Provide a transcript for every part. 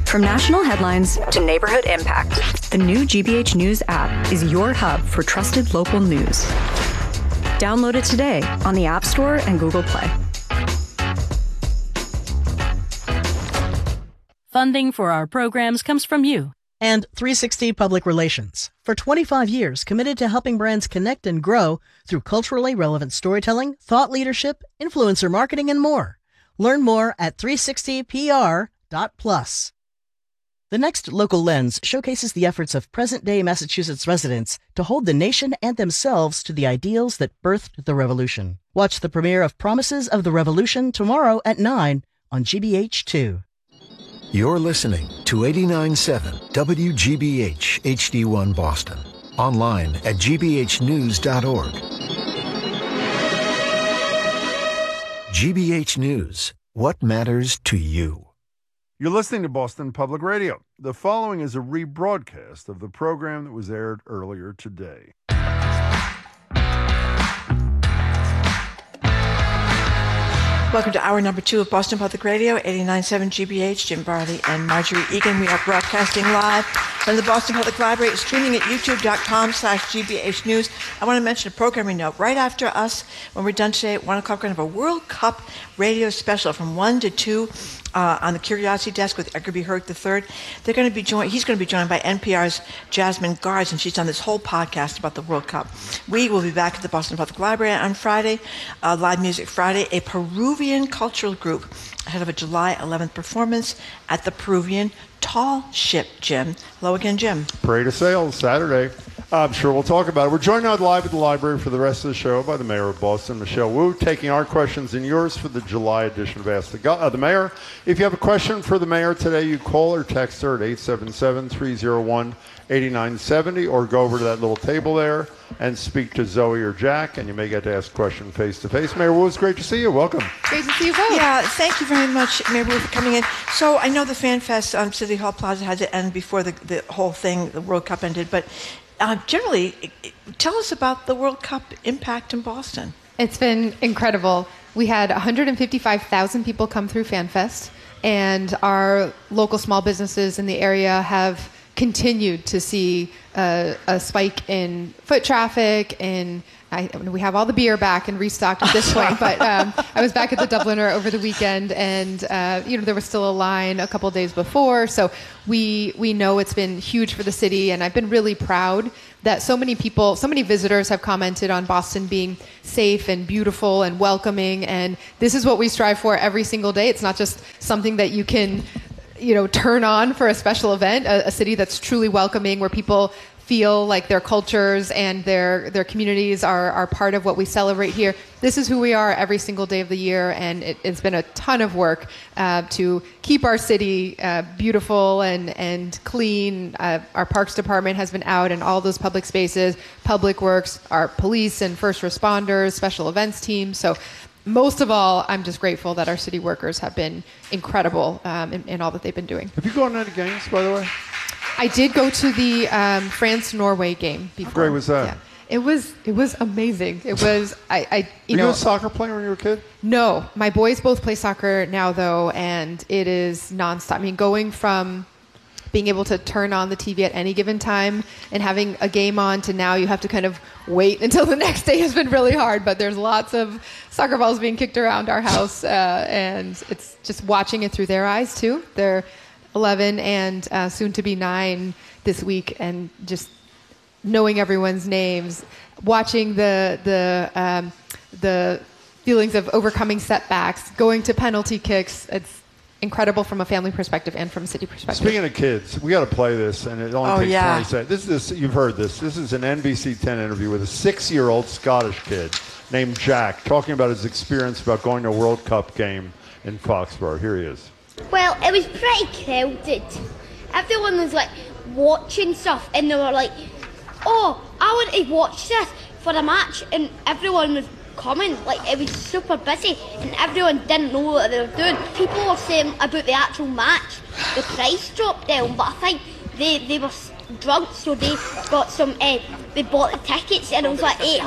From national headlines to neighborhood impact, the new GBH News app is your hub for trusted local news. Download it today on the App Store and Google Play. Funding for our programs comes from you. And 360 Public Relations. For 25 years, committed to helping brands connect and grow through culturally relevant storytelling, thought leadership, influencer marketing, and more. Learn more at 360pr.plus. The next Local Lens showcases the efforts of present-day Massachusetts residents to hold the nation and themselves to the ideals that birthed the revolution. Watch the premiere of Promises of the Revolution tomorrow at 9 on GBH2. You're listening to 89.7 WGBH HD1 Boston. Online at gbhnews.org. GBH News. What matters to you? You're listening to Boston Public Radio. The following is a rebroadcast of the program that was aired earlier today. Welcome to hour number 2 of Boston Public Radio, 89.7 GBH. Jim Barley and Marjorie Egan. We are broadcasting live from the Boston Public Library, streaming at youtube.com/GBH News. I want to mention a programming note. Right after us, when we're done today at 1 o'clock, we're going to have a World Cup radio special from 1 to 2 on the Curiosity Desk with Edgar B. Hurd III. He's going to be joined by NPR's Jasmine Guards, and she's done this whole podcast about the World Cup. We will be back at the Boston Public Library on Friday, Live Music Friday, a Peruvian cultural group ahead of a July 11th performance at the Peruvian Tall Ship, Jim. Hello again, Jim. Parade of Sales, Saturday. I'm sure we'll talk about it. We're joined now live at the library for the rest of the show by the Mayor of Boston, Michelle Wu, taking our questions and yours for the July edition of Ask the Mayor. If you have a question for the Mayor today, you call or text her at 877-301-8970 or go over to that little table there and speak to Zoe or Jack, and you may get to ask a question face-to-face. Mayor Wu, it's great to see you. Welcome. Great to see you both. Yeah, thank you very much, Mayor Wu, for coming in. So I know the Fan Fest on City Hall Plaza had to end before the whole thing, the World Cup ended, but generally, tell us about the World Cup impact in Boston. It's been incredible. We had 155,000 people come through FanFest, and our local small businesses in the area have continued to see a spike in foot traffic, and we have all the beer back and restocked at this point, but I was back at the Dubliner over the weekend, and there was still a line a couple days before, so we know it's been huge for the city, and I've been really proud that so many visitors have commented on Boston being safe and beautiful and welcoming, and this is what we strive for every single day. It's not just something that you can turn on for a special event, a city that's truly welcoming, where people feel like their cultures and their communities are part of what we celebrate here. This is who we are every single day of the year, and it's been a ton of work to keep our city beautiful and clean. Our Parks Department has been out in all those public spaces, Public Works, our police and first responders, special events teams. So most of all, I'm just grateful that our city workers have been incredible in all that they've been doing. Have you gone to any games, by the way? I did go to the France-Norway game before. How great was that? Yeah. It was amazing. It was Were you a soccer player when you were a kid? No, my boys both play soccer now though, and it is nonstop. I mean, going from being able to turn on the TV at any given time and having a game on to now you have to kind of wait until the next day has been really hard, but there's lots of soccer balls being kicked around our house, and it's just watching it through their eyes too. They're 11 and soon to be 9 this week, and just knowing everyone's names, watching the feelings of overcoming setbacks, going to penalty kicks. It's incredible from a family perspective and from a city perspective. Speaking of kids, we got to play this, and it only takes 20 seconds. You've heard this. This is an NBC 10 interview with a 6-year-old Scottish kid named Jack talking about his experience about going to a World Cup game in Foxborough. Here he is. Well, it was pretty crowded. Everyone was like watching stuff, and they were like, "Oh, I want to watch this for a match," and everyone was coming. Like, it was super busy, and everyone didn't know what they were doing. People were saying about the actual match, the price dropped down, but I think they were drunk, so they got some. They bought the tickets, and it was like £800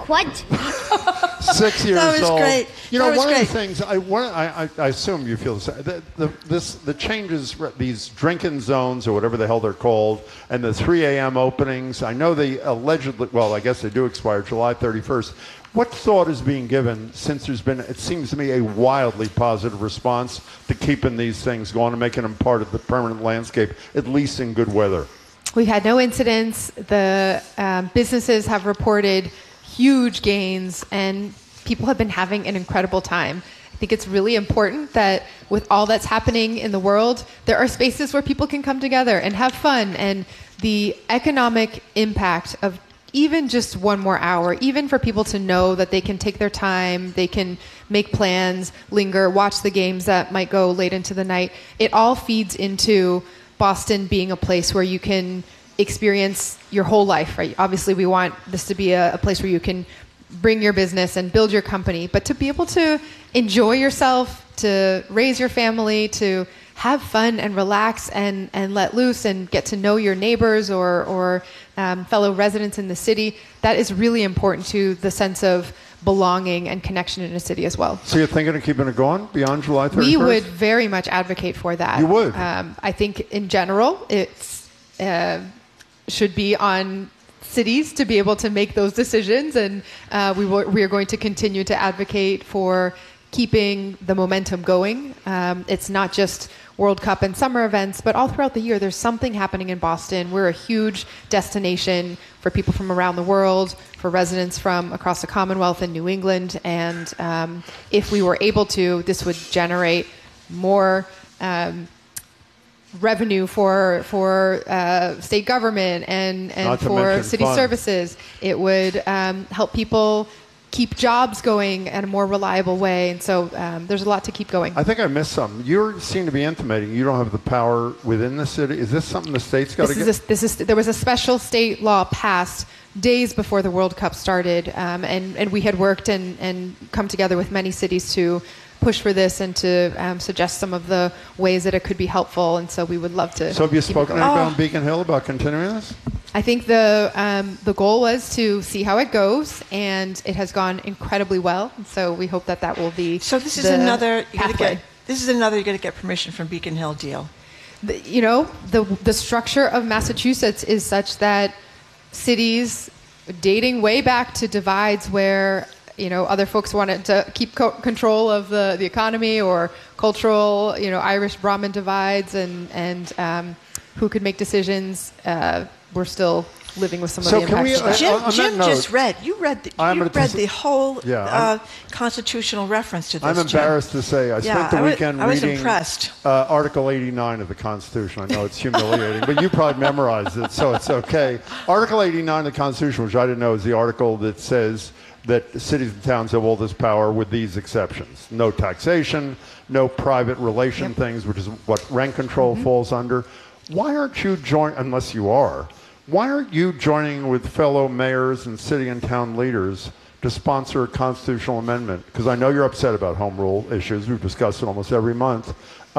quid. 6 years That was old. great. You know, That was one of great. the things I assume you feel the changes, these drinking zones or whatever the hell they're called, and the 3 a.m. openings. I know they allegedly, well, I guess they do expire July 31st. What thought is being given since there's been, it seems to me, a wildly positive response to keeping these things going and making them part of the permanent landscape, at least in good weather? We've had no incidents. The businesses have reported huge gains, and people have been having an incredible time. I think it's really important that with all that's happening in the world, there are spaces where people can come together and have fun. And the economic impact of even just one more hour, even for people to know that they can take their time, they can make plans, linger, watch the games that might go late into the night, it all feeds into Boston being a place where you can experience your whole life, right? Obviously, we want this to be a place where you can bring your business and build your company, but to be able to enjoy yourself, to raise your family, to have fun and relax and let loose and get to know your neighbors or fellow residents in the city, that is really important to the sense of belonging and connection in a city as well. So you're thinking of keeping it going beyond July 31st? We would very much advocate for that. You would? I think in general, it's should be on cities to be able to make those decisions, and we are going to continue to advocate for keeping the momentum going. It's not just World Cup and summer events, but all throughout the year, there's something happening in Boston. We're a huge destination for people from around the world, for residents from across the Commonwealth and New England. And if we were able to, this would generate more revenue for state government and for city services. It would help people keep jobs going in a more reliable way. And so there's a lot to keep going. I think I missed something. You seem to be intimating you don't have the power within the city. Is this something the state's got to get? There was a special state law passed days before the World Cup started, and we had worked and come together with many cities to push for this and to suggest some of the ways that it could be helpful. And so we would love to. So have you spoken to anybody on Beacon Hill about continuing this? I think the goal was to see how it goes, and it has gone incredibly well. So we hope that will be. So this is the another. pathway. This is another. You got to get permission from Beacon Hill deal. The structure of Massachusetts is such that cities, dating way back to divides where other folks wanted to keep control of the economy, or cultural, Irish Brahmin divides, and who could make decisions. We're still living with some of the impacts of that. Jim just read. You read the whole constitutional reference to this. I'm embarrassed to say I spent the weekend reading impressed. Article 89 of the Constitution. I know it's humiliating, but you probably memorized it, so it's okay. Article 89 of the Constitution, which I didn't know, is the article that says that cities and towns have all this power with these exceptions. No taxation, no private relation things, which is what rent control falls under. Why aren't you unless you are, why aren't you joining with fellow mayors and city and town leaders to sponsor a constitutional amendment? Because I know you're upset about home rule issues. We've discussed it almost every month.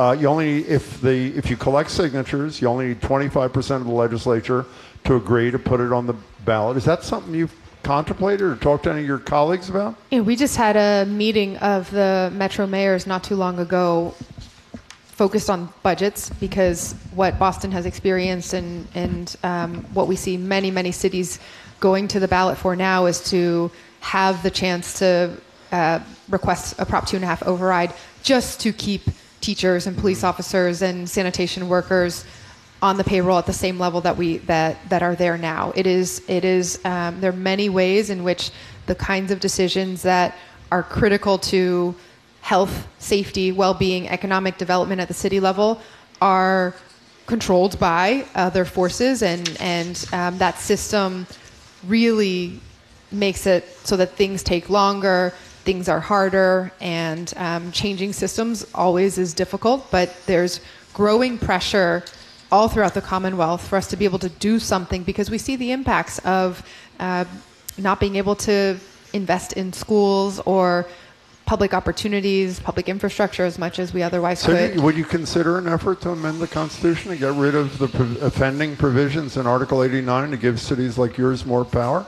If you collect signatures, you only need 25% of the legislature to agree to put it on the ballot. Is that something you've contemplated or talked to any of your colleagues about? Yeah, we just had a meeting of the Metro mayors not too long ago focused on budgets, because what Boston has experienced and what we see many cities going to the ballot for now is to have the chance to request a Prop 2.5 override just to keep teachers and police officers and sanitation workers on the payroll at the same level that are there now. It is there are many ways in which the kinds of decisions that are critical to health, safety, well-being, economic development at the city level are controlled by other forces, and that system really makes it so that things take longer, things are harder, and changing systems always is difficult, but there's growing pressure all throughout the Commonwealth for us to be able to do something, because we see the impacts of not being able to invest in schools or public opportunities, public infrastructure as much as we otherwise could. Would you consider an effort to amend the Constitution to get rid of the offending provisions in Article 89 to give cities like yours more power?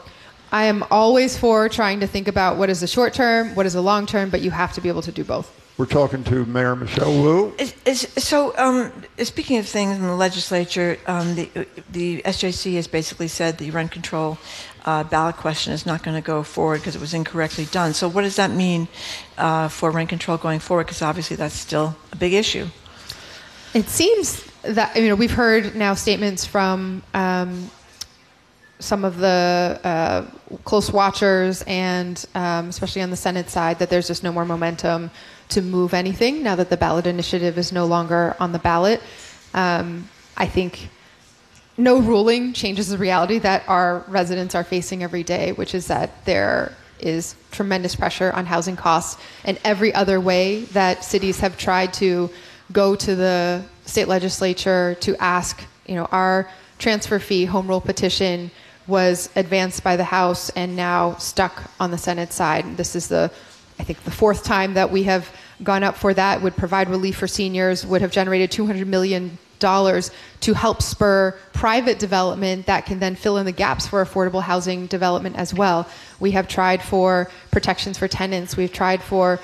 I am always for trying to think about what is the short term, what is the long term, but you have to be able to do both. We're talking to Mayor Michelle Wu. Speaking of things in the legislature, the SJC has basically said the rent control ballot question is not going to go forward because it was incorrectly done. So what does that mean for rent control going forward? Because obviously that's still a big issue. It seems that, we've heard now statements from some of the close watchers and especially on the Senate side that there's just no more momentum to move anything now that the ballot initiative is no longer on the ballot. I think no ruling changes the reality that our residents are facing every day, which is that there is tremendous pressure on housing costs, and every other way that cities have tried to go to the state legislature to ask, our transfer fee home rule petition was advanced by the House and now stuck on the Senate side. This is I think the fourth time that we have gone up for that, would provide relief for seniors, would have generated $200 million to help spur private development that can then fill in the gaps for affordable housing development as well. We have tried for protections for tenants. We've tried for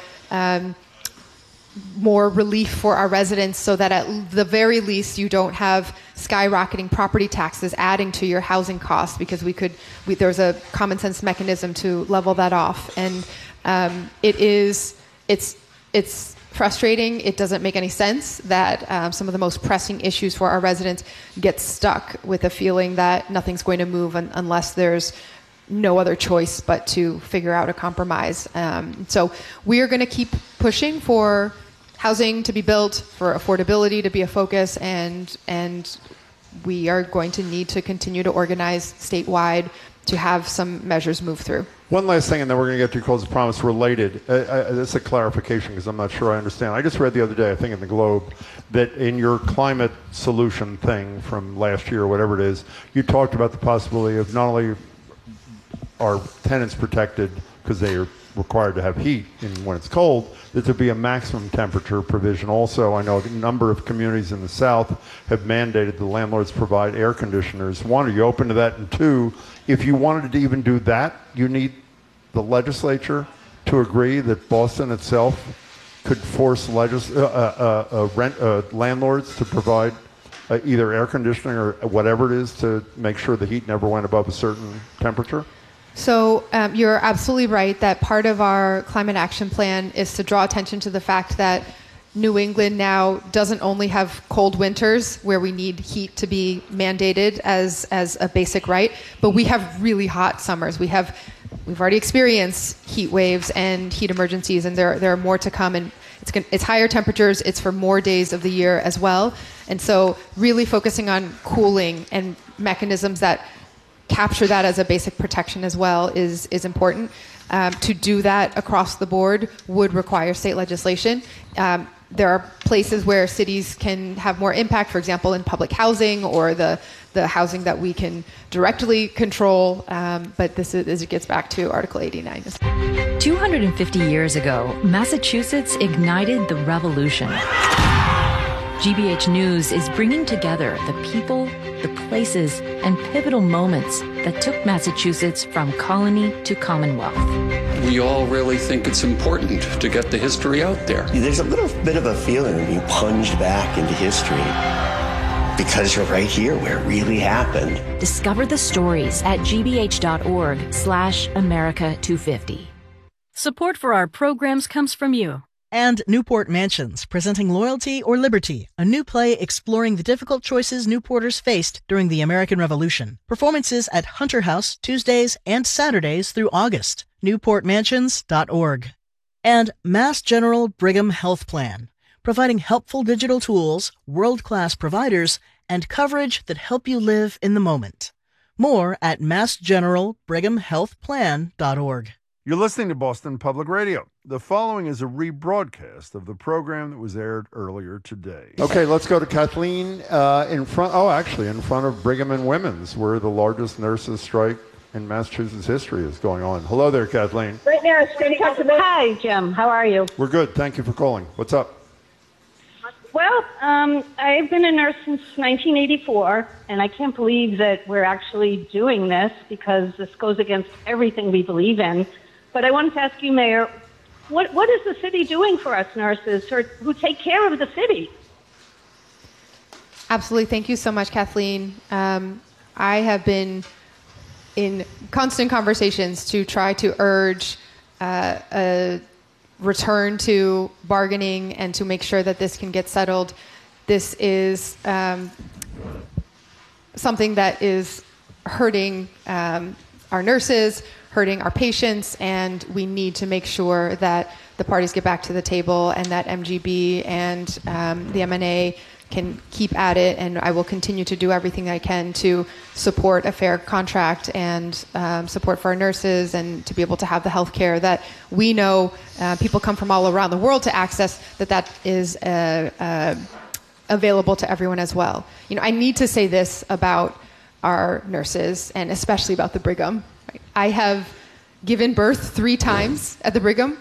more relief for our residents so that at the very least you don't have skyrocketing property taxes adding to your housing costs, because there's a common sense mechanism to level that off. And it's frustrating. It doesn't make any sense that some of the most pressing issues for our residents get stuck with a feeling that nothing's going to move unless there's no other choice but to figure out a compromise. So we are going to keep pushing for housing to be built, for affordability to be a focus, and we are going to need to continue to organize statewide to have some measures move through. One last thing, and then we're going to get to calls of promise related. This is a clarification because I'm not sure I understand. I just read the other day, I think in the Globe, that in your climate solution thing from last year or whatever it is, you talked about the possibility of not only are tenants protected because they are required to have heat when it's cold, that there be a maximum temperature provision. Also, I know a number of communities in the South have mandated the landlords provide air conditioners. One, are you open to that? And two, if you wanted to even do that, you need the legislature to agree that Boston itself could force landlords to provide either air conditioning or whatever it is to make sure the heat never went above a certain temperature? So you're absolutely right that part of our climate action plan is to draw attention to the fact that New England now doesn't only have cold winters where we need heat to be mandated as a basic right, but we have really hot summers. We've already experienced heat waves and heat emergencies, and there are more to come. And it's higher temperatures. It's for more days of the year as well. And so really focusing on cooling and mechanisms that capture that as a basic protection as well is important. To do that across the board would require state legislation. There are places where cities can have more impact, for example, in public housing or the housing that we can directly control. But it gets back to Article 89. 250 years ago, Massachusetts ignited the revolution. GBH News is bringing together the people, the places, and pivotal moments that took Massachusetts from colony to commonwealth. We all really think it's important to get the history out there. There's a little bit of a feeling of being plunged back into history because you're right here where it really happened. Discover the stories at gbh.org/America250. Support for our programs comes from you. And Newport Mansions, presenting Loyalty or Liberty, a new play exploring the difficult choices Newporters faced during the American Revolution. Performances at Hunter House Tuesdays and Saturdays through August. NewportMansions.org. And Mass General Brigham Health Plan, providing helpful digital tools, world-class providers, and coverage that help you live in the moment. More at massgeneralbrighamhealthplan.org. You're listening to Boston Public Radio. The following is a rebroadcast of the program that was aired earlier today. Okay, let's go to Kathleen in front of Brigham and Women's, where the largest nurses' strike in Massachusetts history is going on. Hello there, Kathleen. Right now, it's going to come to me. Hi, Jim. How are you? We're good. Thank you for calling. What's up? Well, I've been a nurse since 1984, and I can't believe that we're actually doing this because this goes against everything we believe in. But I wanted to ask you, Mayor, what is the city doing for us nurses who take care of the city? Absolutely. Thank you so much, Kathleen. I have been in constant conversations to try to urge a return to bargaining and to make sure that this can get settled. This is something that is hurting our nurses, hurting our patients, and we need to make sure that the parties get back to the table and that MGB and the MNA can keep at it, and I will continue to do everything I can to support a fair contract and support for our nurses and to be able to have the health care that we know people come from all around the world to access, that is available to everyone as well. You know, I need to say this about our nurses and especially about the Brigham. I have given birth 3 times at the Brigham,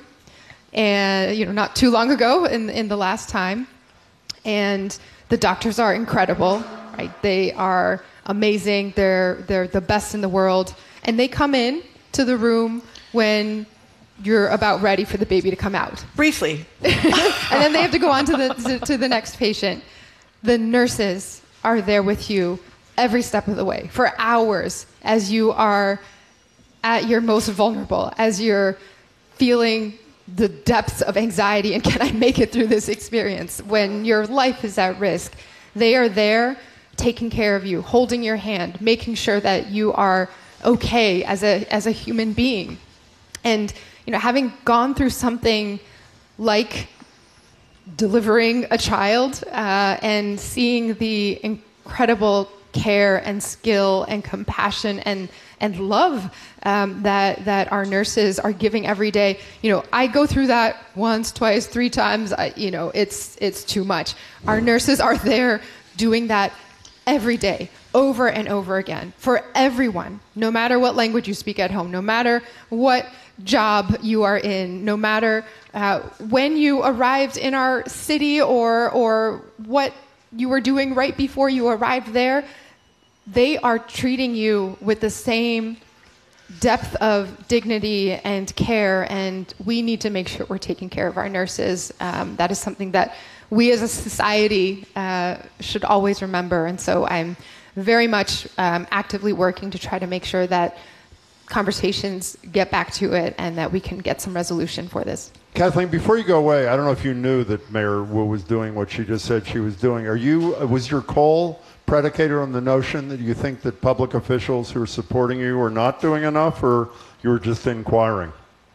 and not too long ago in the last time, and the doctors are incredible, right? They are amazing. They're the best in the world. And they come in to the room when you're about ready for the baby to come out. Briefly. And then they have to go on to the next patient. The nurses are there with you every step of the way for hours as you are at your most vulnerable, as you're feeling the depths of anxiety and can I make it through this experience when your life is at risk. They are there taking care of you, holding your hand, making sure that you are okay as a human being. And having gone through something like delivering a child and seeing the incredible care and skill and compassion and love that our nurses are giving every day. I go through that once, twice, 3 times. It's too much. Our nurses are there doing that every day, over and over again, for everyone, no matter what language you speak at home, no matter what job you are in, no matter when you arrived in our city or what you were doing right before you arrived there. They are treating you with the same depth of dignity and care, and we need to make sure we're taking care of our nurses. That is something that we as a society should always remember, and so I'm very much actively working to try to make sure that conversations get back to it and that we can get some resolution for this. Kathleen, before you go away, I don't know if you knew that Mayor Wu was doing what she just said she was doing. Was your call predicated on the notion that you think that public officials who are supporting you are not doing enough, or you were just inquiring?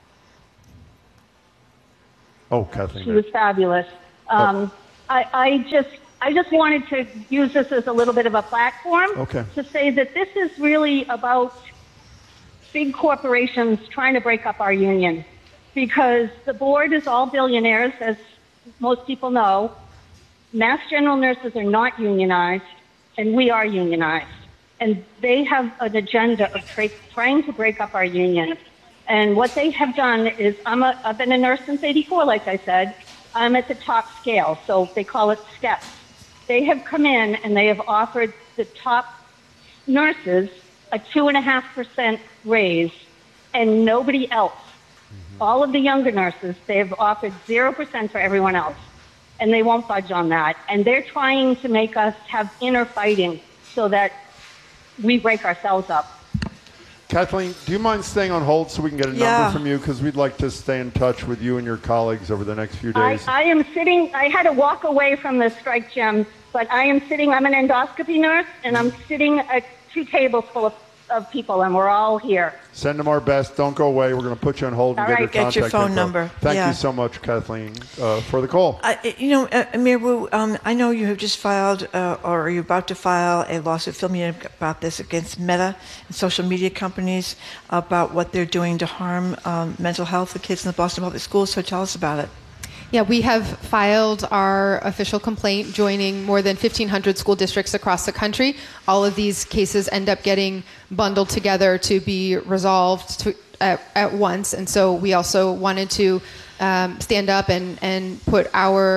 Oh, Kathleen. She was fabulous. I just wanted to use this as a little bit of a platform to say that this is really about big corporations trying to break up our union, because the board is all billionaires, as most people know. Mass General nurses are not unionized, and we are unionized. And they have an agenda of trying to break up our union. And what they have done is, I've been a nurse since '84, like I said. I'm at the top scale, so they call it steps. They have come in and they have offered the top nurses a 2.5% raise, and nobody else. All of the younger nurses, they have offered 0% for everyone else, and they won't budge on that. And they're trying to make us have inner fighting so that we break ourselves up. Kathleen, do you mind staying on hold so we can get a number from you? Because we'd like to stay in touch with you and your colleagues over the next few days. I am sitting, I had to walk away from the strike, Jim, but I am sitting, I'm an endoscopy nurse, and I'm sitting at 2 tables full of people, and we're all here. Send them our best. Don't go away. We're going to put you on hold and get your contact your phone info. number. Thank you so much, Kathleen, for the call. Mayor Wu, I know you have just filed, or are you about to file, a lawsuit, fill me in about this, against Meta and social media companies about what they're doing to harm mental health of kids in the Boston Public Schools. So tell us about it. Yeah, we have filed our official complaint, joining more than 1,500 school districts across the country. All of these cases end up getting bundled together to be resolved at once. And so we also wanted to stand up and put our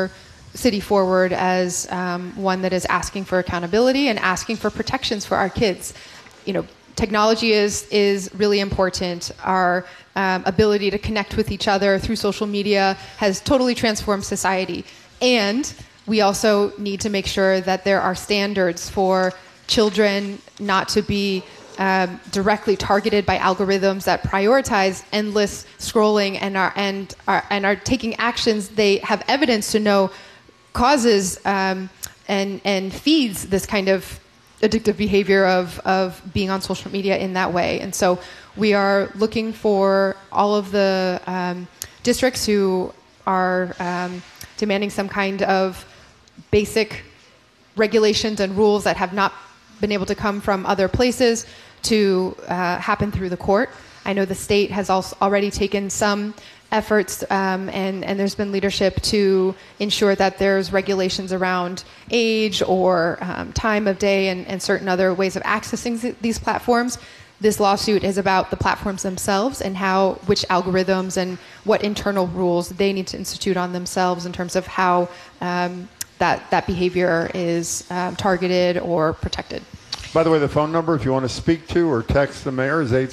city forward as one that is asking for accountability and asking for protections for our kids. Technology is really important. Our ability to connect with each other through social media has totally transformed society. And we also need to make sure that there are standards for children not to be directly targeted by algorithms that prioritize endless scrolling and are taking actions they have evidence to know causes and feeds this kind of addictive behavior of being on social media in that way. And so we are looking for all of the districts who are demanding some kind of basic regulations and rules that have not been able to come from other places to happen through the court. I know the state has also already taken some efforts, and there's been leadership to ensure that there's regulations around age or time of day and certain other ways of accessing these platforms. This lawsuit is about the platforms themselves and which algorithms and what internal rules they need to institute on themselves in terms of how that behavior is targeted or protected. By the way, the phone number, if you want to speak to or text the mayor, is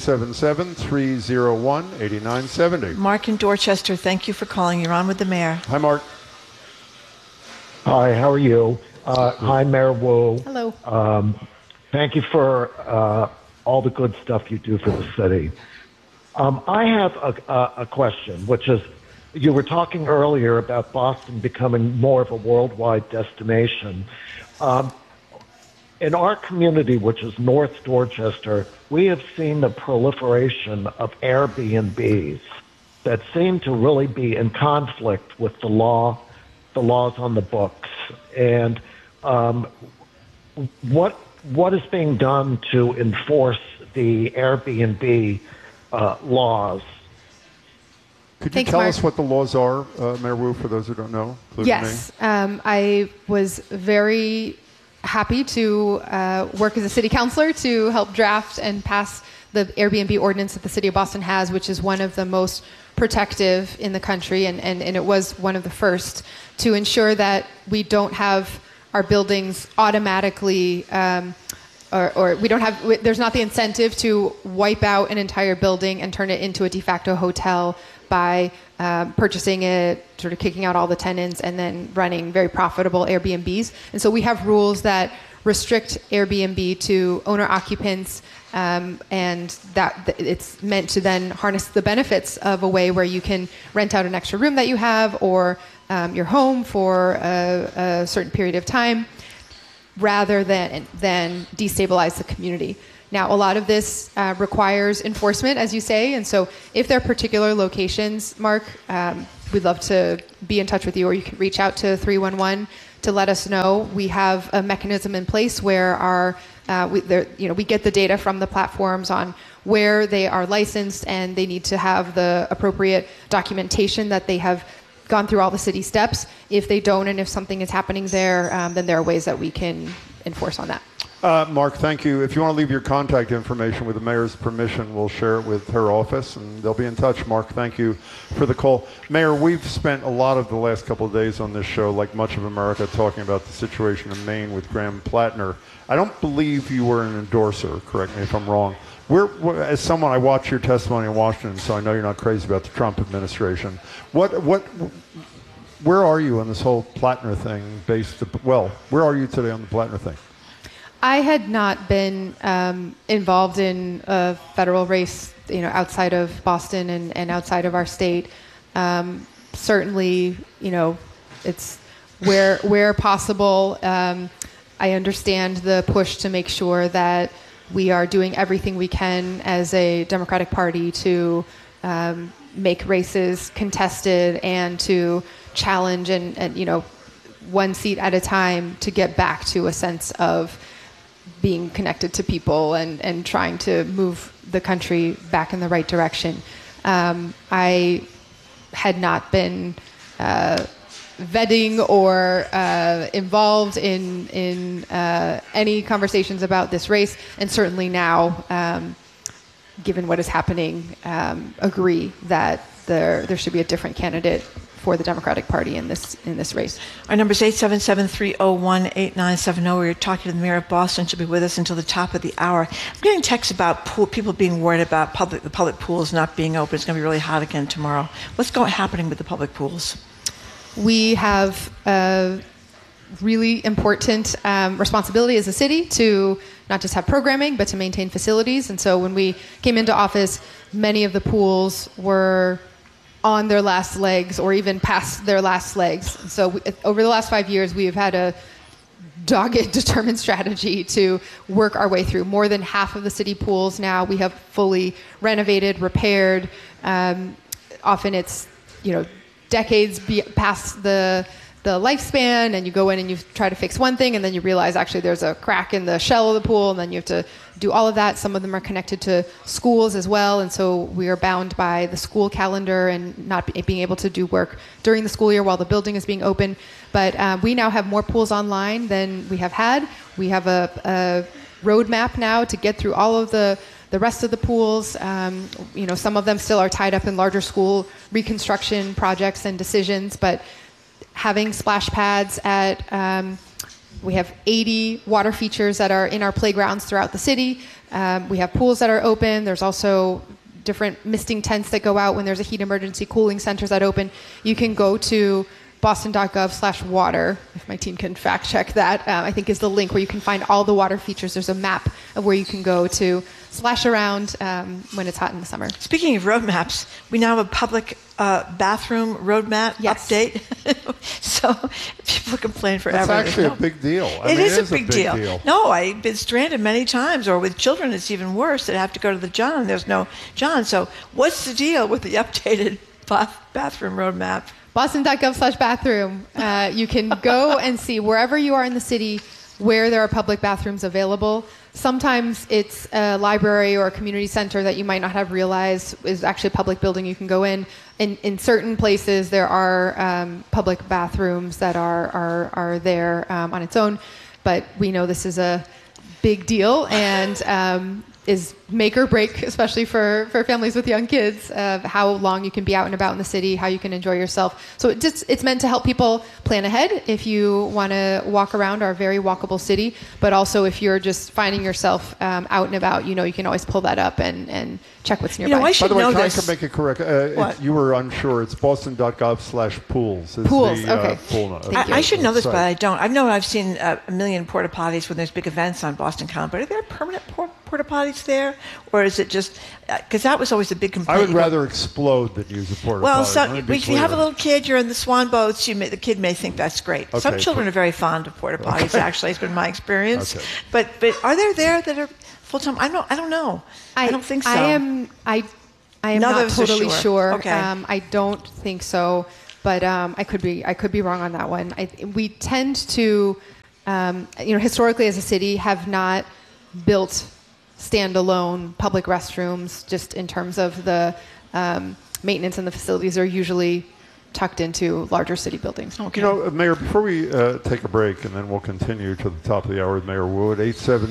877-301-8970. Mark in Dorchester, thank you for calling. You're on with the mayor. Hi, Mark. Hi, how are you? Hi, Mayor Wu. Hello. Thank you for all the good stuff you do for the city. I have a question, which is, you were talking earlier about Boston becoming more of a worldwide destination. In our community, which is North Dorchester, we have seen the proliferation of Airbnbs that seem to really be in conflict with the laws on the books. And what is being done to enforce the Airbnb laws? Could you tell us what the laws are, Mayor Wu, for those who don't know? Yes. I was very happy to work as a city councilor to help draft and pass the Airbnb ordinance that the city of Boston has, which is one of the most protective in the country, and it was one of the first to ensure that we don't have our buildings automatically or we don't have, there's not the incentive to wipe out an entire building and turn it into a de facto hotel by purchasing it, sort of kicking out all the tenants, and then running very profitable Airbnbs. And so we have rules that restrict Airbnb to owner-occupants, and that it's meant to then harness the benefits of a way where you can rent out an extra room that you have or your home for a certain period of time, rather than destabilize the community. Now, a lot of this requires enforcement, as you say, and so if there are particular locations, Mark, we'd love to be in touch with you, or you can reach out to 311 to let us know. We have a mechanism in place where we get the data from the platforms on where they are licensed, and they need to have the appropriate documentation that they have gone through all the city steps. If they don't, and if something is happening there, then there are ways that we can enforce on that. Mark, thank you. If you want to leave your contact information with the mayor's permission, we'll share it with her office, and they'll be in touch. Mark, thank you for the call. Mayor, we've spent a lot of the last couple of days on this show, like much of America, talking about the situation in Maine with Graham Plattner. I don't believe you were an endorser. Correct me if I'm wrong. As someone, I watch your testimony in Washington, so I know you're not crazy about the Trump administration. Where are you on this whole Plattner thing? Where are you today on the Plattner thing? I had not been involved in a federal race, outside of Boston and outside of our state. Certainly, it's where possible. I understand the push to make sure that we are doing everything we can as a Democratic Party to make races contested and to challenge and one seat at a time to get back to a sense of being connected to people and trying to move the country back in the right direction. I had not been vetting or involved in any conversations about this race, and certainly now, given what is happening, agree that there should be a different candidate for the Democratic Party in this race. Our number is 877-301-8970. We're talking to the mayor of Boston. She'll be with us until the top of the hour. I'm getting texts about people being worried about the public pools not being open. It's going to be really hot again tomorrow. What's happening with the public pools? We have a really important responsibility as a city to not just have programming, but to maintain facilities. And so when we came into office, many of the pools were on their last legs or even past their last legs. So over the last 5 years, we have had a dogged, determined strategy to work our way through. More than half of the city pools now we have fully renovated, repaired. Often it's, decades past the lifespan, and you go in and you try to fix one thing, and then you realize actually there's a crack in the shell of the pool, and then you have to do all of that. Some of them are connected to schools as well, and so we are bound by the school calendar and not being able to do work during the school year while the building is being open. But we now have more pools online than we have had. We have a roadmap now to get through all of the rest of the pools. Some of them still are tied up in larger school reconstruction projects and decisions, but having splash pads we have 80 water features that are in our playgrounds throughout the city. We have pools that are open. There's also different misting tents that go out when there's a heat emergency, cooling centers that open. You can go to boston.gov/water, if my team can fact check that, I think is the link where you can find all the water features. There's a map of where you can go to splash around when it's hot in the summer. Speaking of roadmaps, we now have a public bathroom roadmap update. So people complain forever. It's actually a big deal. It is a big deal. No, I've been stranded many times, or with children it's even worse. They have to go to the John. There's no John. So what's the deal with the updated bathroom roadmap? Boston.gov/bathroom. You can go and see wherever you are in the city where there are public bathrooms available. Sometimes it's a library or a community center that you might not have realized is actually a public building you can go in. In certain places, there are public bathrooms that are there on its own. But we know this is a big deal and is make or break, especially for families with young kids, of how long you can be out and about in the city, how you can enjoy yourself. So it's meant to help people plan ahead if you want to walk around our very walkable city, but also if you're just finding yourself out and about, you can always pull that up and check what's nearby. I should know this. By the way, I can make it correct? You were unsure. It's boston.gov/pools. Pools, okay. Pool I should know this, but I don't. I've seen a million porta potties when there's big events on Boston Common, but are there permanent porta potties there, or is it just because that was always a big complaint? I would rather explode than use a porta potty. Well, if you have a little kid, you're in the swan boats. The kid may think that's great. Okay, Some children are very fond of porta potties. Actually, it's been my experience. Okay. But are there that are full time? I don't know. I don't think so. I am not totally sure. Okay. I don't think so, but I could be wrong on that one. We tend to, historically as a city, have not built standalone public restrooms. Just in terms of the maintenance and the facilities are usually tucked into larger city buildings. Okay. Mayor, before we take a break, and then we'll continue to the top of the hour with Mayor Wood,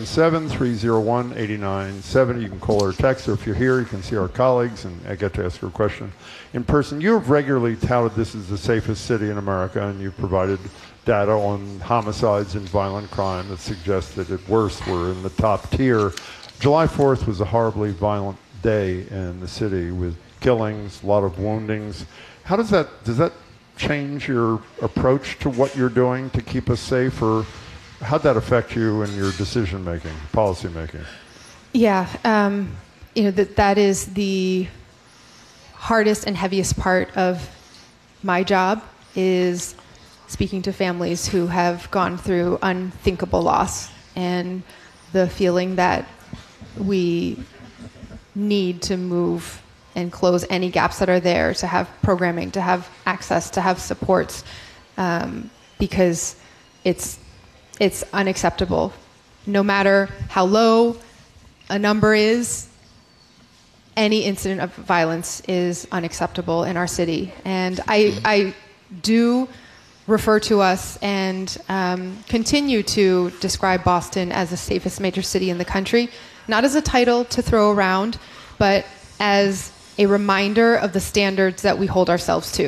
877-301-8970. You can call or text, or if you're here, you can see our colleagues and get to ask her a question in person. You have regularly touted this as the safest city in America, and you've provided data on homicides and violent crime that suggests that at worst we're in the top tier. July 4th was a horribly violent day in the city with killings, a lot of woundings. How does that change your approach to what you're doing to keep us safe, or how'd that affect you in your decision making, policy making? Yeah, that is the hardest and heaviest part of my job, is speaking to families who have gone through unthinkable loss and the feeling that we need to move and close any gaps that are there, to have programming, to have access, to have supports, because it's unacceptable. No matter how low a number is, any incident of violence is unacceptable in our city. And I do refer to us and continue to describe Boston as the safest major city in the country, not as a title to throw around, but as a reminder of the standards that we hold ourselves to.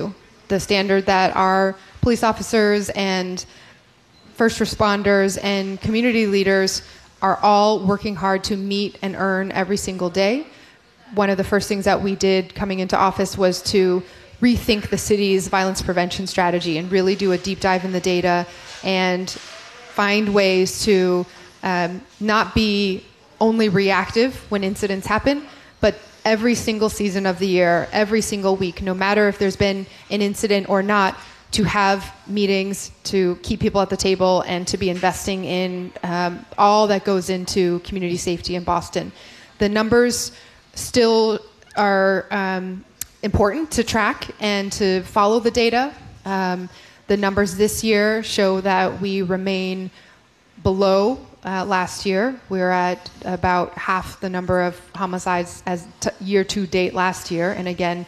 the standard that our police officers and first responders and community leaders are all working hard to meet and earn every single day. One of the first things that we did coming into office was to rethink the city's violence prevention strategy and really do a deep dive in the data and find ways to not be only reactive when incidents happen, but every single season of the year, every single week, no matter if there's been an incident or not, to have meetings, to keep people at the table, and to be investing in all that goes into community safety in Boston. The numbers still are important to track and to follow the data. The numbers this year show that we remain below last year. We're at about half the number of homicides as year to date last year. And again,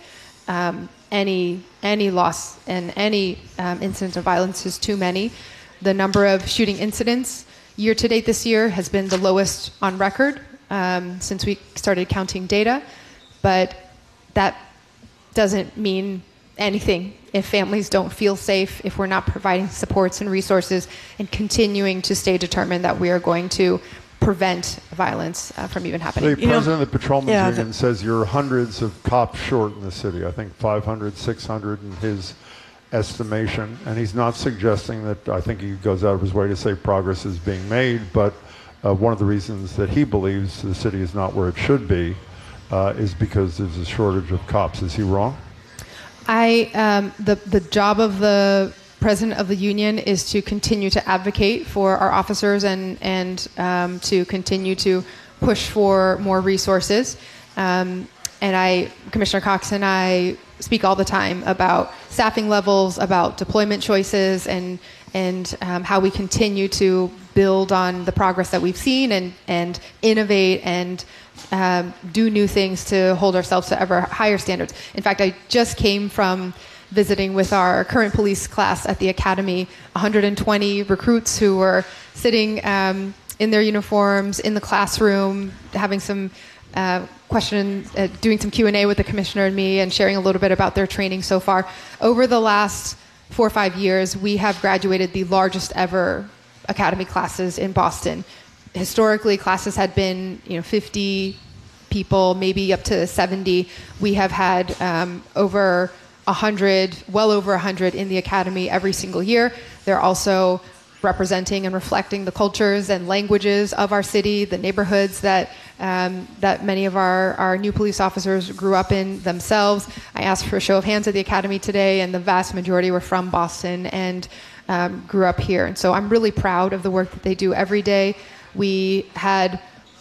any loss and any incident of violence is too many. The number of shooting incidents year to date this year has been the lowest on record since we started counting data. But that doesn't mean anything if families don't feel safe, if we're not providing supports and resources and continuing to stay determined that we are going to prevent violence from even happening. The president of the Patrolmen's Union says you're hundreds of cops short in the city. I think 500, 600 in his estimation. And he's not suggesting that, I think he goes out of his way to say progress is being made, but one of the reasons that he believes the city is not where it should be is because there's a shortage of cops. Is he wrong? The job of the president of the union is to continue to advocate for our officers and to continue to push for more resources. Commissioner Cox and I speak all the time about staffing levels, about deployment choices, and how we continue to build on the progress that we've seen and innovate and do new things to hold ourselves to ever higher standards. In fact, I just came from visiting with our current police class at the academy, 120 recruits who were sitting in their uniforms in the classroom, having some questions, doing some Q&A with the commissioner and me, and sharing a little bit about their training so far. Over the last 4 or 5 years, we have graduated the largest ever academy classes in Boston. Historically, classes had been 50 people, maybe up to 70. We have had over 100, well over 100 in the academy every single year. They're also representing and reflecting the cultures and languages of our city, the neighborhoods that many of our new police officers grew up in themselves. I asked for a show of hands at the academy today, and the vast majority were from Boston and grew up here. And so I'm really proud of the work that they do every day. We had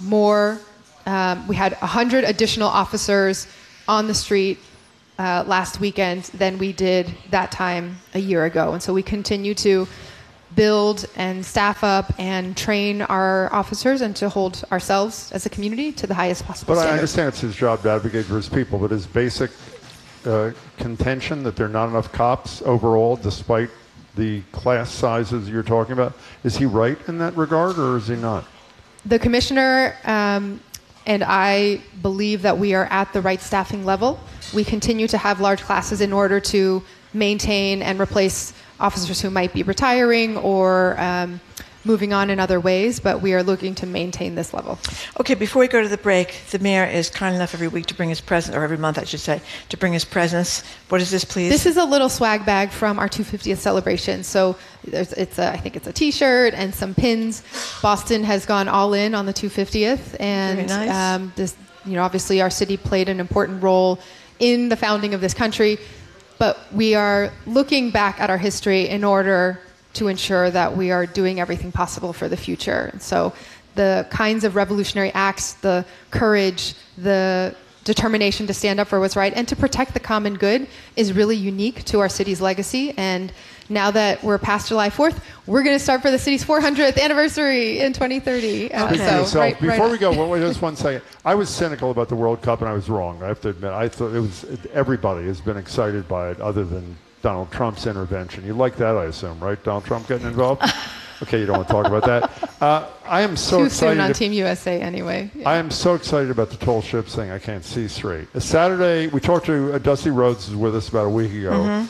100 additional officers on the street last weekend than we did that time a year ago. And so we continue to build and staff up and train our officers and to hold ourselves as a community to the highest possible standard. But I understand it's his job to advocate for his people, but his basic contention that there are not enough cops overall, despite the class sizes you're talking about, is he right in that regard, or is he not? The commissioner and I believe that we are at the right staffing level. We continue to have large classes in order to maintain and replace officers who might be retiring or moving on in other ways, but we are looking to maintain this level. Okay, before we go to the break, the mayor is kind enough every week to bring his present, or every month I should say, to bring his presents. What is this, please? This is a little swag bag from our 250th celebration. So I think it's a T-shirt and some pins. Boston has gone all in on the 250th, and very nice. This, obviously our city played an important role in the founding of this country, but we are looking back at our history in order to ensure that we are doing everything possible for the future. And so the kinds of revolutionary acts, the courage, the determination to stand up for what's right and to protect the common good is really unique to our city's legacy. And now that we're past July 4th, we're going to start for the city's 400th anniversary in 2030. Before we go, just one second. I was cynical about the World Cup, and I was wrong. I have to admit. I thought everybody has been excited by it other than Donald Trump's intervention. You like that, I assume, right? Donald Trump getting involved? Okay, you don't want to talk about that. I am so Too excited. soon on Team USA anyway. Yeah. I am so excited about the tall ships thing. I can't see straight. Saturday, we talked to Dusty Rhodes, who was with us about a week ago.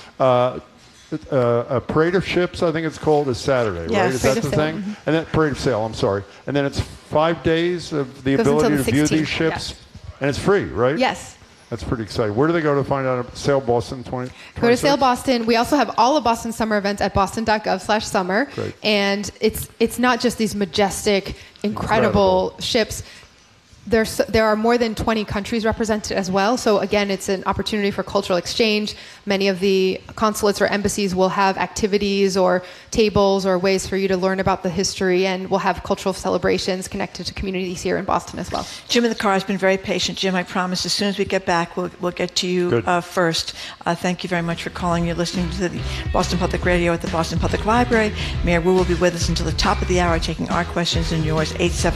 A parade of ships, I think it's called, is Saturday, right? Is that the thing? Mm-hmm. And then parade of sail, I'm sorry. And then it's 5 days of the ability to view these ships. Yes. And it's free, right? Yes. That's pretty exciting. Where do they go to find out? Sail Boston 20? Go to Sail Boston. We also have all of Boston's summer events at boston.gov/summer. Great. And it's not just these majestic, incredible ships. There are more than 20 countries represented as well. So again, it's an opportunity for cultural exchange. Many of the consulates or embassies will have activities or tables or ways for you to learn about the history, and we'll have cultural celebrations connected to communities here in Boston as well. Jim in the car has been very patient. Jim, I promise as soon as we get back, we'll get to you first. Thank you very much for calling. You're listening to the Boston Public Radio at the Boston Public Library. Mayor Wu will be with us until the top of the hour, taking our questions and yours,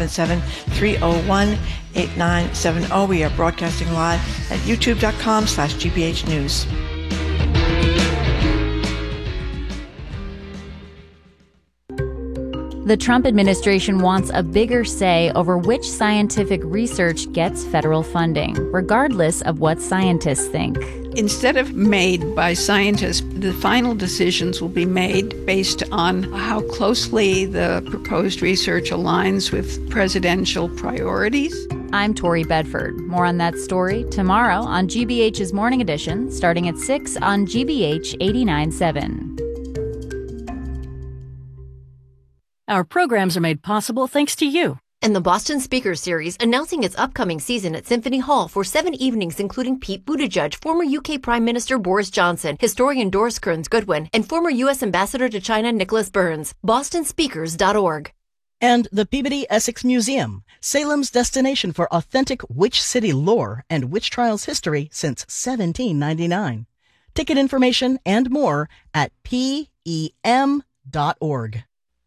877-301-8970. We are broadcasting live at youtube.com/GBH News. The Trump administration wants a bigger say over which scientific research gets federal funding, regardless of what scientists think. Instead of made by scientists, the final decisions will be made based on how closely the proposed research aligns with presidential priorities. I'm Tori Bedford. More on that story tomorrow on GBH's Morning Edition, starting at 6 on GBH 89.7. Our programs are made possible thanks to you. And the Boston Speakers Series, announcing its upcoming season at Symphony Hall for 7 evenings, including Pete Buttigieg, former UK Prime Minister Boris Johnson, historian Doris Kearns Goodwin, and former U.S. Ambassador to China Nicholas Burns. BostonSpeakers.org. And the Peabody Essex Museum, Salem's destination for authentic witch city lore and witch trials history since 1799. Ticket information and more at PEM.org.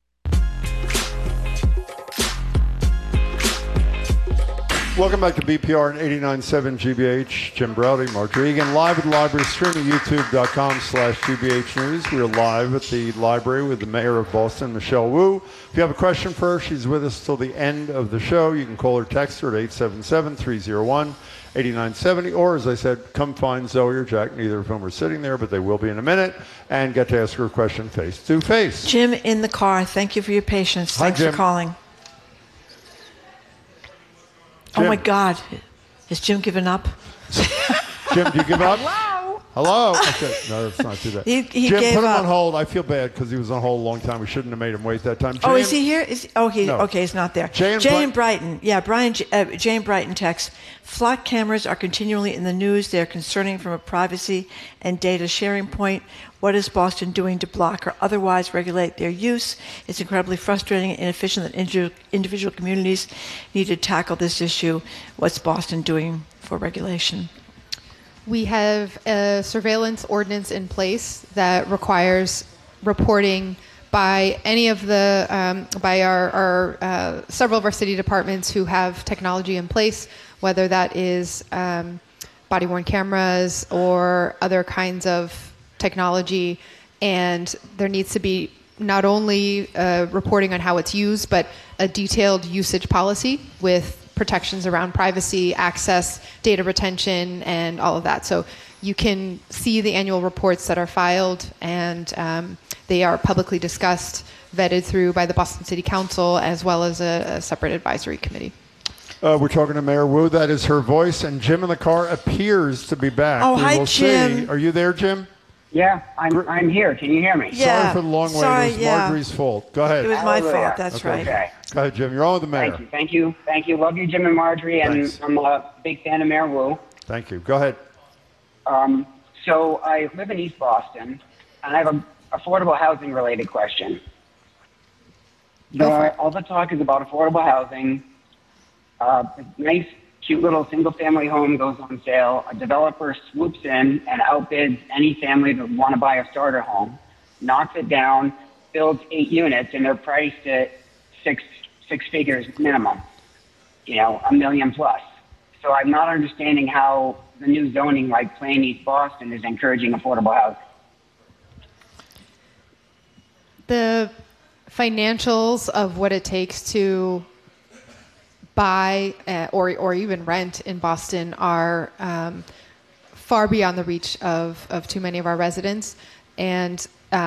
Welcome back to BPR and 89.7 GBH. Jim Browdy, Marjorie Egan, live at the library, streaming youtube.com/GBH News. We are live at the library with the mayor of Boston, Michelle Wu. If you have a question for her, she's with us till the end of the show. You can call or text her at 877-301-8970. Or, as I said, come find Zoe or Jack. Neither of whom are sitting there, but they will be in a minute, and get to ask her a question face to face. Jim in the car, thank you for your patience. Thanks for calling. Jim. Oh, my God. Has Jim given up? Jim, do you give up? Hello? Hello? Okay. No, let's not do that. He Jim, gave put him up. on hold. I feel bad because he was on hold a long time. We shouldn't have made him wait that time. Jim? Oh, is he here? No. Okay, he's not there. Jay in Brighton. Yeah, Jay in Brighton texts, flock cameras are continually in the news. They're concerning from a privacy and data sharing point. What is Boston doing to block or otherwise regulate their use? It's incredibly frustrating and inefficient that individual communities need to tackle this issue. What's Boston doing for regulation? We have a surveillance ordinance in place that requires reporting by any of the by our several of our city departments who have technology in place, whether that is body-worn cameras or other kinds of technology, and there needs to be not only reporting on how it's used, but a detailed usage policy with protections around privacy, access, data retention, and all of that. So you can see the annual reports that are filed, and they are publicly discussed, vetted through by the Boston City Council, as well as a separate advisory committee. We're talking to Mayor Wu. That is her voice, and Jim in the car appears to be back. Oh, hi, Jim. See. Are you there, Jim? Yeah, I'm here. Can you hear me? Yeah. Sorry for the long wait. It was Marjorie's fault. Go ahead. It was my fault. That's right. Okay. Go ahead, Jim. You're on with the mayor. Thank you. Love you, Jim and Marjorie, and I'm a big fan of Mayor Wu. Thank you. Go ahead. So I live in East Boston, and I have an affordable housing related question. All the talk is about affordable housing. A nice, cute little single-family home goes on sale. A developer swoops in and outbids any family that want to buy a starter home, knocks it down, builds 8 units, and they're priced at six figures minimum. $1 million plus. So I'm not understanding how the new zoning, like Plain East Boston, is encouraging affordable housing. The financials of what it takes to buy or even rent in Boston are far beyond the reach of too many of our residents. And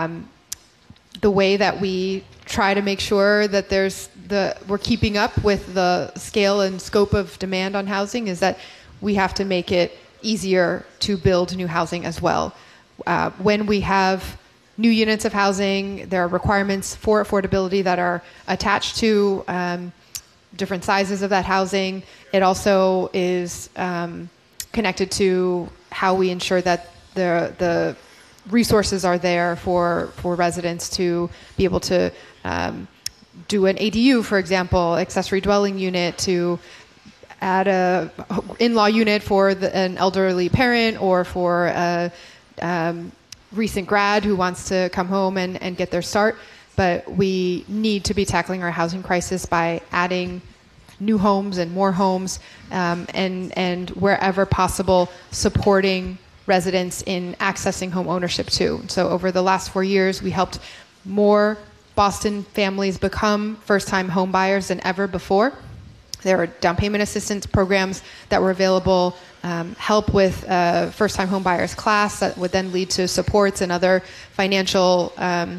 the way that we try to make sure that we're keeping up with the scale and scope of demand on housing is that we have to make it easier to build new housing as well. When we have new units of housing, there are requirements for affordability that are attached to different sizes of that housing. It also is connected to how we ensure that the resources are there for residents to be able to do an ADU, for example, accessory dwelling unit, to add a in-law unit for an elderly parent or for a recent grad who wants to come home and get their start. But we need to be tackling our housing crisis by adding new homes and more homes, and wherever possible, supporting residents in accessing home ownership too. So over the last 4 years, we helped more Boston families become first-time home buyers than ever before. There were down payment assistance programs that were available, help with first-time home buyers class that would then lead to supports and other financial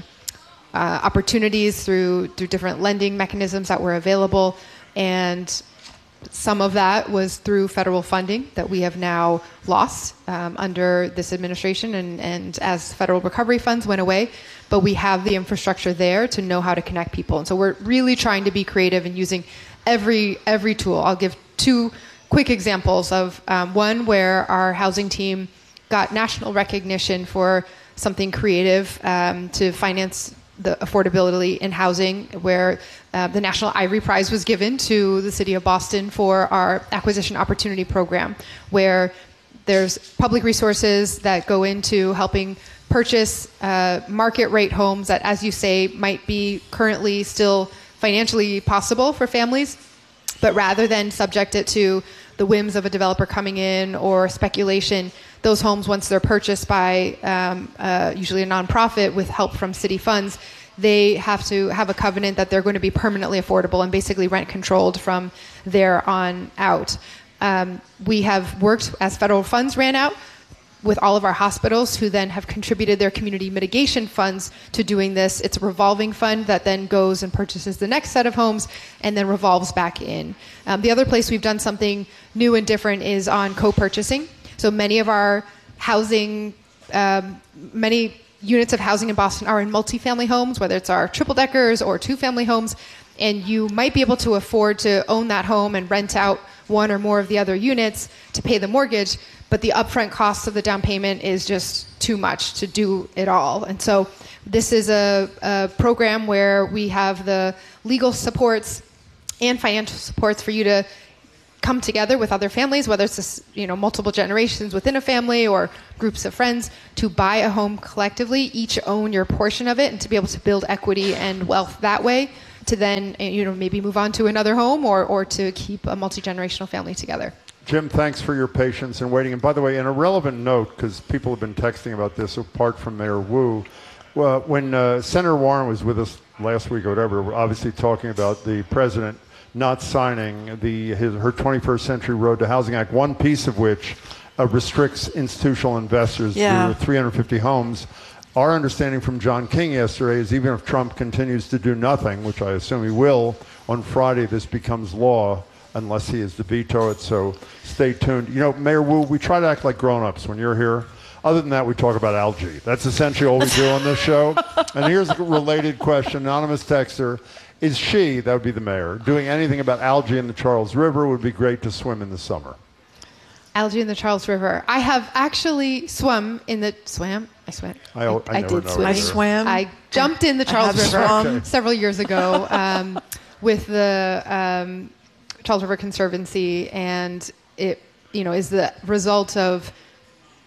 opportunities through different lending mechanisms that were available. And some of that was through federal funding that we have now lost under this administration and as federal recovery funds went away. But we have the infrastructure there to know how to connect people. And so we're really trying to be creative and using every tool. I'll give two quick examples of one where our housing team got national recognition for something creative to finance the affordability in housing, where the National Ivory Prize was given to the city of Boston for our acquisition opportunity program, where there's public resources that go into helping purchase market rate homes that, as you say, might be currently still financially possible for families, but rather than subject it to the whims of a developer coming in or speculation, those homes, once they're purchased by usually a nonprofit with help from city funds, they have to have a covenant that they're going to be permanently affordable and basically rent controlled from there on out. We have worked, as federal funds ran out, with all of our hospitals who then have contributed their community mitigation funds to doing this. It's a revolving fund that then goes and purchases the next set of homes and then revolves back in. The other place we've done something new and different is on co-purchasing. So many of our housing, many units of housing in Boston are in multifamily homes, whether it's our triple-deckers or two-family homes, and you might be able to afford to own that home and rent out one or more of the other units to pay the mortgage, but the upfront cost of the down payment is just too much to do it all. And so this is a program where we have the legal supports and financial supports for you to come together with other families, whether it's multiple generations within a family or groups of friends, to buy a home collectively, each own your portion of it, and to be able to build equity and wealth that way, to then maybe move on to another home or to keep a multi-generational family together. Jim, thanks for your patience and waiting. And by the way, in a relevant note, because people have been texting about this apart from Mayor Wu, when Senator Warren was with us last week or whatever, we're obviously talking about the president not signing her 21st Century Road to Housing Act, one piece of which restricts institutional investors to 350 homes. Our understanding from John King yesterday is even if Trump continues to do nothing, which I assume he will, on Friday this becomes law unless he is to veto it, so stay tuned. Mayor Wu, we try to act like grown-ups when you're here. Other than that, we talk about algae. That's essentially all we do on this show. And here's a related question. Anonymous texter, is she, that would be the mayor, doing anything about algae in the Charles River? Would be great to swim in the summer. Algae in the Charles River. I have actually swam in the... I swam. I did swim. I swam. I jumped in the Charles River several years ago with the Charles River Conservancy, and it is the result of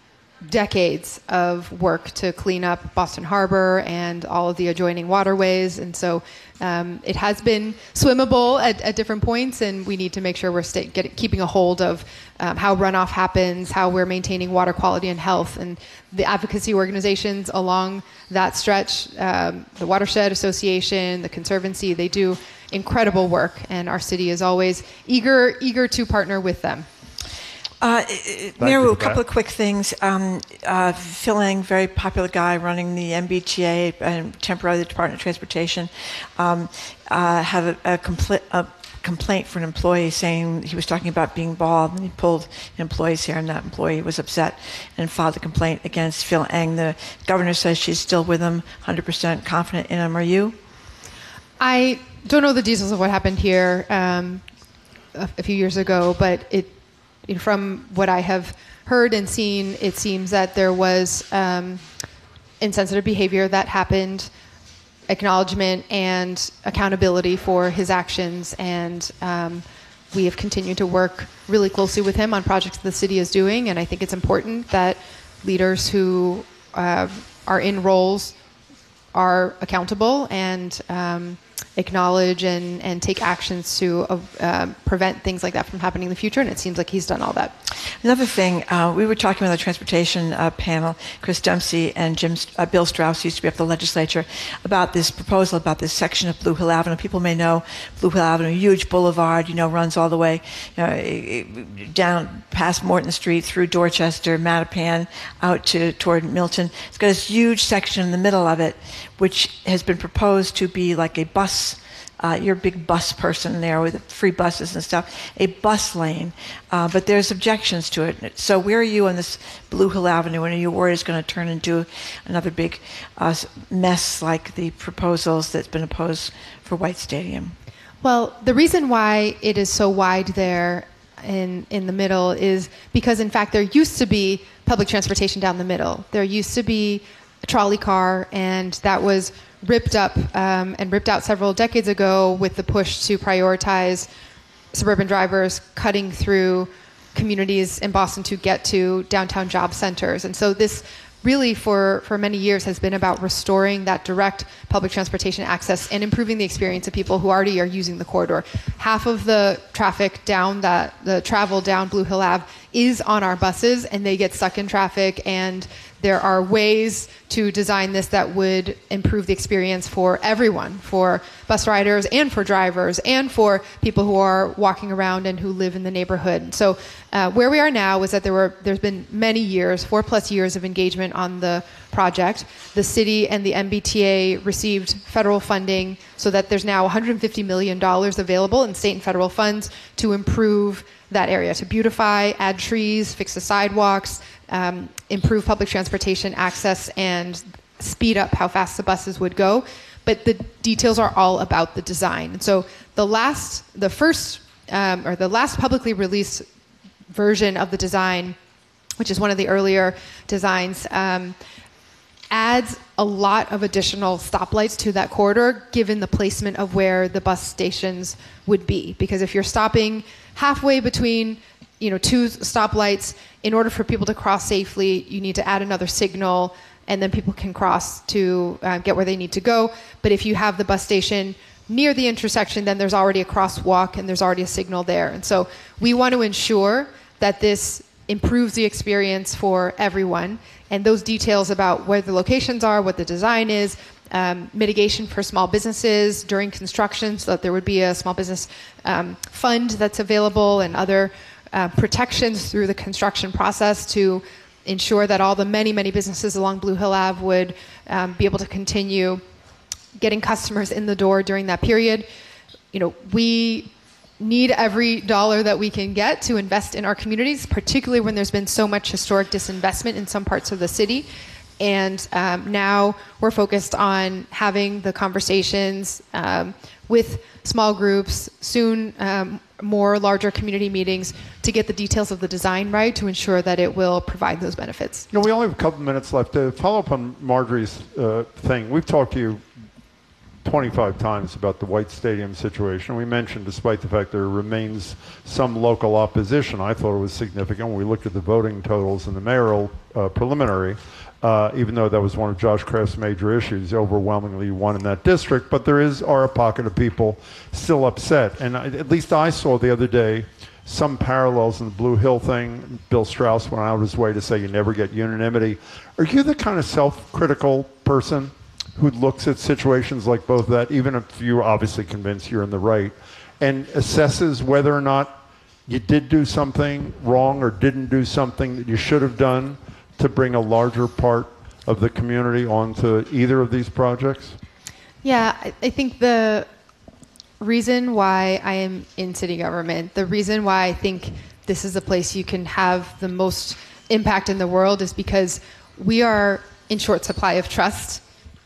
decades of work to clean up Boston Harbor and all of the adjoining waterways. And so it has been swimmable at different points, and we need to make sure we're keeping a hold of how runoff happens, how we're maintaining water quality and health. And the advocacy organizations along that stretch, the Watershed Association, the Conservancy, they do incredible work, and our city is always eager to partner with them. Mayor Wu, a couple of quick things. Phil Eng, very popular guy running the MBTA and temporarily the Department of Transportation, had a complaint for an employee saying he was talking about being bald, and he pulled an employee's hair, and that employee was upset and filed a complaint against Phil Eng. The governor says she's still with him, 100% confident in him. Are you? I don't know the details of what happened here a few years ago, but from what I have heard and seen, it seems that there was insensitive behavior that happened, acknowledgement and accountability for his actions, and we have continued to work really closely with him on projects the city is doing, and I think it's important that leaders who are in roles are accountable and acknowledge and take actions to prevent things like that from happening in the future, and it seems like he's done all that. Another thing, we were talking with the transportation panel, Chris Dempsey and Bill Strauss, used to be up at the legislature, about this proposal, about this section of Blue Hill Avenue. People may know Blue Hill Avenue, huge boulevard, runs all the way down past Morton Street, through Dorchester, Mattapan, out toward Milton. It's got this huge section in the middle of it, which has been proposed to be like a bus. You're a big bus person there with free buses and stuff, a bus lane. But there's objections to it. So where are you on this Blue Hill Avenue? And are you worried it's going to turn into another big mess like the proposals that's been opposed for White Stadium? Well, the reason why it is so wide there in the middle is because, in fact, there used to be public transportation down the middle. There used to be a trolley car, and that was ripped up and ripped out several decades ago with the push to prioritize suburban drivers cutting through communities in Boston to get to downtown job centers. And so this really for many years has been about restoring that direct public transportation access and improving the experience of people who already are using the corridor. Half of the traffic the travel down Blue Hill Ave is on our buses, and they get stuck in traffic, and there are ways to design this that would improve the experience for everyone, for bus riders and for drivers and for people who are walking around and who live in the neighborhood. So where we are now is that there's been many years, 4+ years of engagement on the project. The city and the MBTA received federal funding so that there's now $150 million available in state and federal funds to improve that area, to beautify, add trees, fix the sidewalks, improve public transportation access, and speed up how fast the buses would go. But the details are all about the design. And so the last publicly released version of the design, which is one of the earlier designs, adds a lot of additional stoplights to that corridor, given the placement of where the bus stations would be. Because if you're stopping halfway between two stoplights, in order for people to cross safely, you need to add another signal, and then people can cross to get where they need to go. But if you have the bus station near the intersection, then there's already a crosswalk and there's already a signal there. And so we want to ensure that this improves the experience for everyone. And those details about where the locations are, what the design is, mitigation for small businesses during construction, so that there would be a small business fund that's available, and other protections through the construction process to ensure that all the many, many businesses along Blue Hill Ave would be able to continue getting customers in the door during that period. We need every dollar that we can get to invest in our communities, particularly when there's been so much historic disinvestment in some parts of the city. And now we're focused on having the conversations with small groups, soon more larger community meetings, to get the details of the design right, to ensure that it will provide those benefits. We only have a couple minutes left. To follow up on Marjorie's thing, we've talked to you 25 times about the White Stadium situation. We mentioned, despite the fact there remains some local opposition, I thought it was significant when we looked at the voting totals in the mayoral preliminary, even though that was one of Josh Kraft's major issues, overwhelmingly won in that district. But there are a pocket of people still upset. And at least I saw the other day some parallels in the Blue Hill thing. Bill Strauss went out of his way to say you never get unanimity. Are you the kind of self-critical person who looks at situations like both that, even if you're obviously convinced you're in the right, and assesses whether or not you did do something wrong or didn't do something that you should have done to bring a larger part of the community onto either of these projects? Yeah, I think the reason why I am in city government, the reason why I think this is a place you can have the most impact in the world is because we are in short supply of trust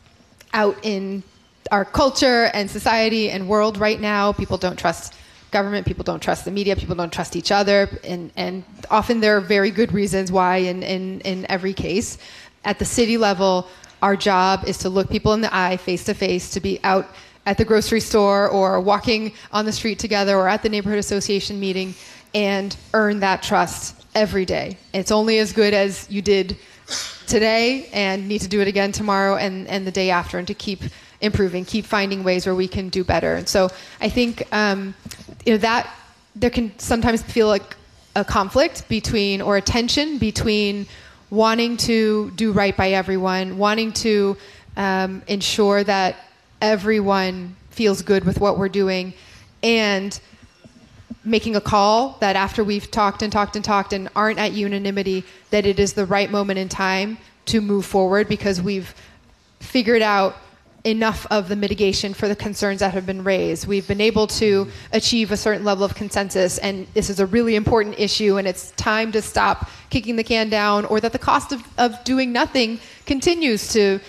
out in our culture and society and world right now. People don't trust government, people don't trust the media, people don't trust each other, and often there are very good reasons why in every case. At the city level, our job is to look people in the eye, face to face, to be out at the grocery store or walking on the street together or at the neighborhood association meeting and earn that trust every day. It's only as good as you did today and need to do it again tomorrow and the day after, and to keep improving, keep finding ways where we can do better. And so I think that there can sometimes feel like a conflict between, or a tension between, wanting to do right by everyone, wanting to ensure that everyone feels good with what we're doing, and making a call that after we've talked and aren't at unanimity, that it is the right moment in time to move forward because we've figured out enough of the mitigation for the concerns that have been raised. We've been able to achieve a certain level of consensus, and this is a really important issue, and it's time to stop kicking the can down, or that the cost of doing nothing continues to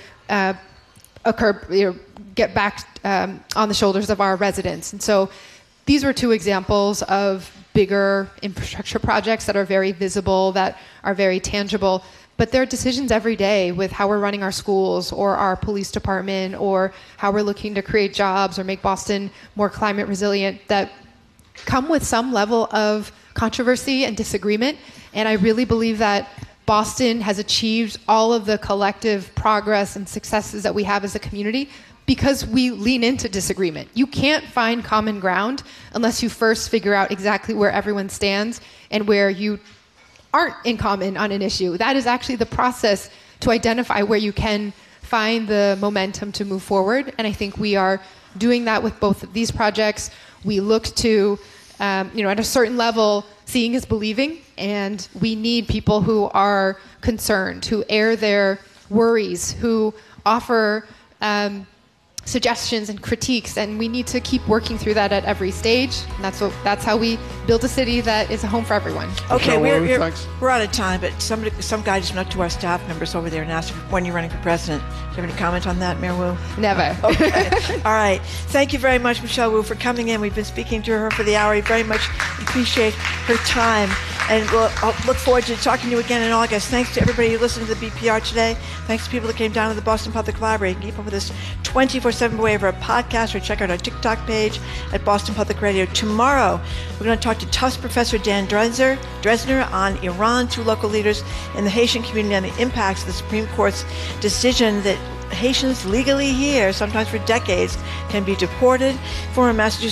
occur, get back on the shoulders of our residents. And so these were two examples of bigger infrastructure projects that are very visible, that are very tangible. But there are decisions every day with how we're running our schools or our police department, or how we're looking to create jobs or make Boston more climate resilient, that come with some level of controversy and disagreement. And I really believe that Boston has achieved all of the collective progress and successes that we have as a community because we lean into disagreement. You can't find common ground unless you first figure out exactly where everyone stands and where you aren't in common on an issue. That is actually the process to identify where you can find the momentum to move forward. And I think we are doing that with both of these projects. We look to, at a certain level, seeing is believing, and we need people who are concerned, who air their worries, who offer suggestions and critiques, and we need to keep working through that at every stage. And that's how we build a city that is a home for everyone. Okay, we're out of time, but some guy just went up to our staff members over there and asked when you're running for president. Do you have any comment on that, Mayor Wu? Never. Okay. All right. Thank you very much, Michelle Wu, for coming in. We've been speaking to her for the hour. We very much appreciate her time, and we'll look forward to talking to you again in August. Thanks to everybody who listened to the BPR today. Thanks to people that came down to the Boston Public Library. You can keep up with us 24/7 by way of our podcast, or check out our TikTok page at Boston Public Radio. Tomorrow, we're going to talk to Tufts Professor Dan Dresner on Iran, two local leaders in the Haitian community, on the impacts of the Supreme Court's decision that Haitians legally here, sometimes for decades, can be deported. Former Massachusetts